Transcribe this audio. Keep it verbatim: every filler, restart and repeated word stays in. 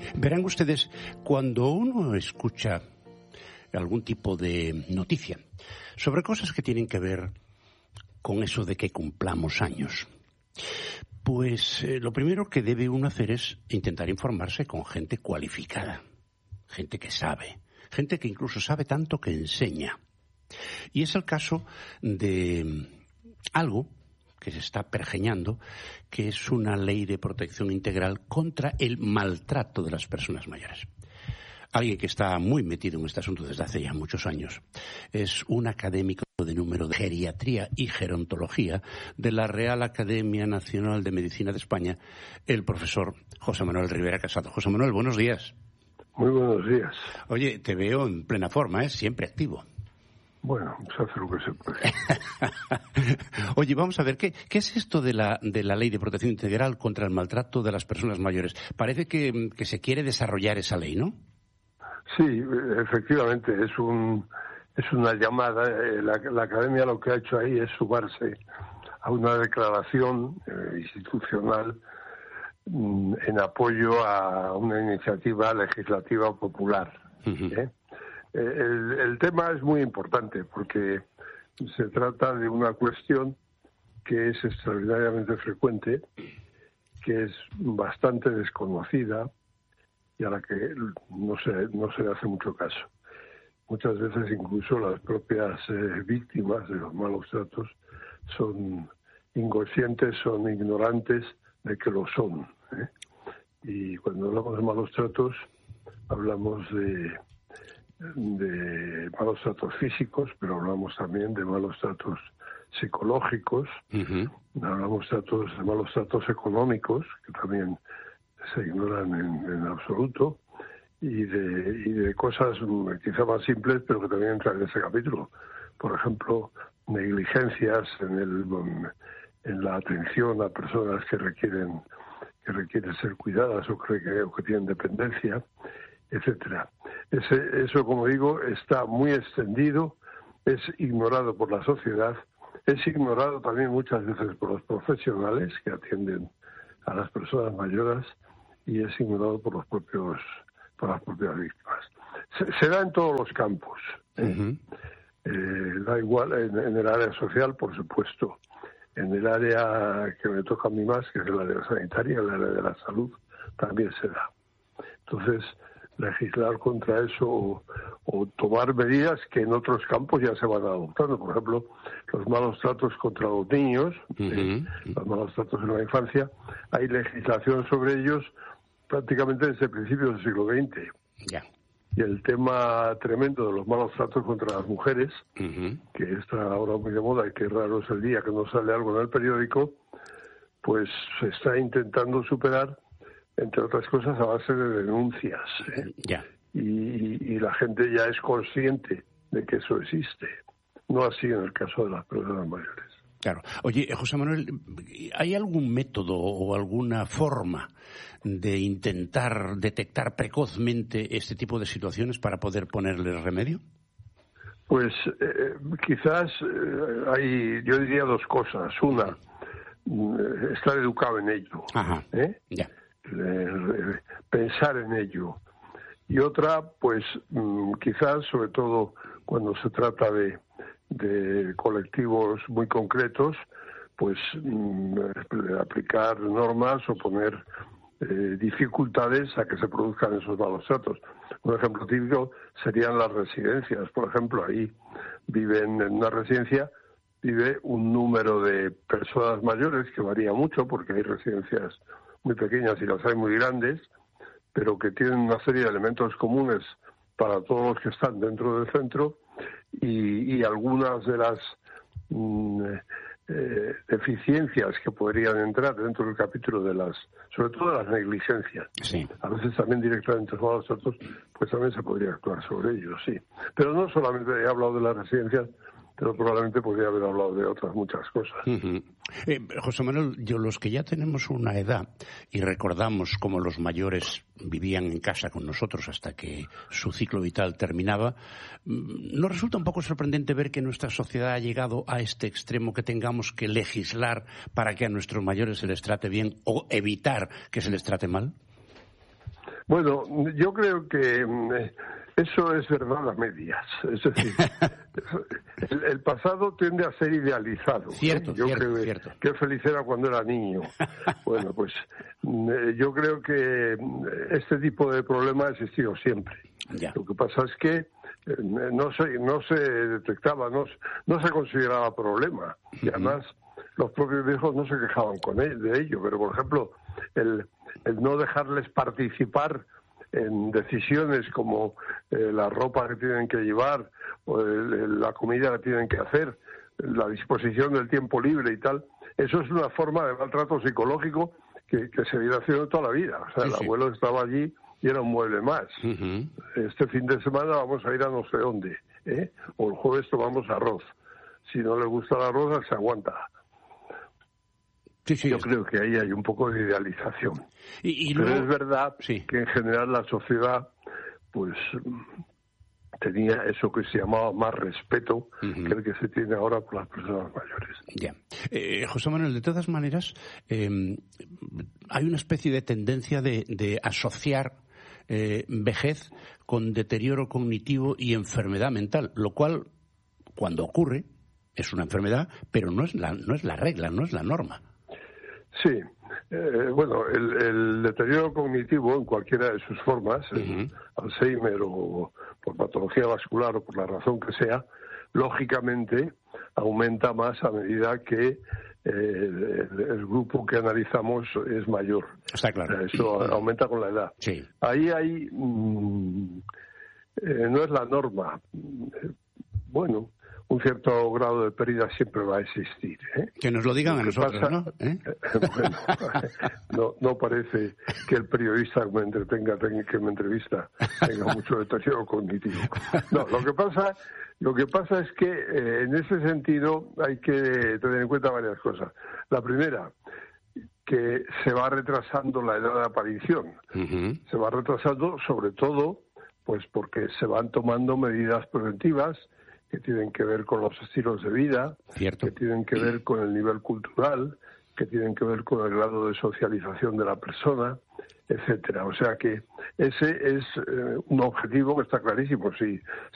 Verán ustedes, cuando uno escucha algún tipo de noticia sobre cosas que tienen que ver con eso de que cumplamos años, pues eh, lo primero que debe uno hacer es intentar informarse con gente cualificada, gente que sabe, gente que incluso sabe tanto que enseña. Y es el caso de algo que se está pergeñando, que es una ley de protección integral contra el maltrato de las personas mayores. Alguien que está muy metido en este asunto desde hace ya muchos años es un académico de número de geriatría y gerontología de la Real Academia Nacional de Medicina de España, el profesor José Manuel Rivera Casado. José Manuel, buenos días. Muy buenos días. Oye, te veo en plena forma, ¿eh? Siempre activo. Bueno, se hace lo que se puede. Oye, vamos a ver, ¿qué, qué es esto de la, de la Ley de Protección Integral contra el Maltrato de las Personas Mayores? Parece que, que se quiere desarrollar esa ley, ¿no? Sí, efectivamente, es un es una llamada. La, la Academia lo que ha hecho ahí es sumarse a una declaración eh, institucional mm, en apoyo a una iniciativa legislativa popular. Uh-huh. ¿eh? El, el tema es muy importante porque se trata de una cuestión que es extraordinariamente frecuente, que es bastante desconocida y a la que no se, no se le hace mucho caso. Muchas veces incluso las propias eh, víctimas de los malos tratos son inconscientes, son ignorantes de que lo son. ¿eh? Y cuando hablamos de malos tratos, hablamos de de malos tratos físicos, pero hablamos también de malos tratos psicológicos, uh-huh. hablamos tratos, de malos tratos económicos, que también se ignoran en, en absoluto, y de, y de cosas quizá más simples, pero que también entran en ese capítulo. Por ejemplo, negligencias en, el, en la atención a personas que requieren, que requieren ser cuidadas o que, o que tienen dependencia, etcétera. Ese, eso, como digo, está muy extendido, es ignorado por la sociedad, es ignorado también muchas veces por los profesionales que atienden a las personas mayores y es ignorado por los propios, por las propias víctimas. Se, se da en todos los campos. ¿eh? Uh-huh. Eh, da igual en, en el área social, por supuesto, en el área que me toca a mí más, que es el área sanitaria, el área de la salud, también se da. Entonces, legislar contra eso o, o tomar medidas que en otros campos ya se van adoptando. Por ejemplo, los malos tratos contra los niños, uh-huh. eh, los malos tratos en la infancia, hay legislación sobre ellos prácticamente desde principios del siglo veinte. Yeah. Y el tema tremendo de los malos tratos contra las mujeres, uh-huh. que está ahora muy de moda y que raro es el día que no sale algo en el periódico, pues se está intentando superar, entre otras cosas, a base de denuncias. ¿eh? Ya. Y, y la gente ya es consciente de que eso existe. No así en el caso de las personas mayores. Claro. Oye, José Manuel, ¿hay algún método o alguna forma de intentar detectar precozmente este tipo de situaciones para poder ponerles remedio? Pues eh, quizás eh, hay, yo diría dos cosas. Una, eh, estar educado en ello. Ajá. ¿eh? Ya. Eh, pensar en ello. Y otra, pues mm, quizás, sobre todo cuando se trata de, de colectivos muy concretos, pues mm, aplicar normas o poner eh, dificultades a que se produzcan esos malos tratos. Un ejemplo típico serían las residencias. Por ejemplo, ahí viven en una residencia, vive un número de personas mayores que varía mucho porque hay residencias muy pequeñas y las hay muy grandes, pero que tienen una serie de elementos comunes para todos los que están dentro del centro y, y algunas de las mm, eh, deficiencias que podrían entrar dentro del capítulo de las, sobre todo de las negligencias. Sí. A veces también directamente los malos tratos, pues también se podría actuar sobre ellos, sí. Pero no solamente he hablado de las residencias, pero probablemente podría haber hablado de otras muchas cosas. Uh-huh. Eh, José Manuel, yo los que ya tenemos una edad y recordamos cómo los mayores vivían en casa con nosotros hasta que su ciclo vital terminaba, ¿nos resulta un poco sorprendente ver que nuestra sociedad ha llegado a este extremo que tengamos que legislar para que a nuestros mayores se les trate bien o evitar que se les trate mal? Bueno, yo creo que eh, eso es verdad a medias. Es decir, el, el pasado tiende a ser idealizado. Cierto, ¿eh? Yo cierto, creo que, cierto. que feliz era cuando era niño. Bueno, pues eh, yo creo que este tipo de problema ha existido siempre. Ya. Lo que pasa es que eh, no se no se detectaba, no, no se consideraba problema. Y además los propios viejos no se quejaban con él, de ello. Pero, por ejemplo, el, el no dejarles participar en decisiones como eh, la ropa que tienen que llevar o el, el, la comida que tienen que hacer, la disposición del tiempo libre y tal, eso es una forma de maltrato psicológico que, que se viene haciendo toda la vida. O sea, sí, el sí. abuelo estaba allí y era un mueble más. Uh-huh. Este fin de semana vamos a ir a no sé dónde, ¿eh? O el jueves tomamos arroz. Si no le gusta el arroz, se aguanta. Sí, sí, Yo es... creo que ahí hay un poco de idealización. Y, y Pero luego... es verdad sí. que en general la sociedad pues tenía eso que se llamaba más respeto uh-huh. que el que se tiene ahora por las personas mayores. Ya. Eh, José Manuel, de todas maneras, eh, hay una especie de tendencia de, de asociar eh, vejez con deterioro cognitivo y enfermedad mental, lo cual, cuando ocurre, es una enfermedad, pero no es la, no es la regla, no es la norma. Sí, eh, bueno, el, el deterioro cognitivo en cualquiera de sus formas, uh-huh. el Alzheimer o por patología vascular o por la razón que sea, lógicamente aumenta más a medida que eh, el, el grupo que analizamos es mayor. Está claro. Eso uh-huh. aumenta con la edad. Sí. Ahí hay, mmm, eh, no es la norma. Bueno, un cierto grado de pérdida siempre va a existir, ¿eh? Que nos lo digan lo a nosotros, pasa, ¿no? ¿Eh? Bueno, no, no parece que el periodista que me entretenga, que me entrevista, tenga mucho deterioro cognitivo. No, lo que pasa, lo que pasa es que eh, en ese sentido hay que tener en cuenta varias cosas. La primera, que se va retrasando la edad de aparición. Uh-huh. Se va retrasando sobre todo, pues porque se van tomando medidas preventivas que tienen que ver con los estilos de vida, Cierto. que tienen que ver con el nivel cultural, que tienen que ver con el grado de socialización de la persona, etcétera. O sea que ese es eh, un objetivo que está clarísimo. Si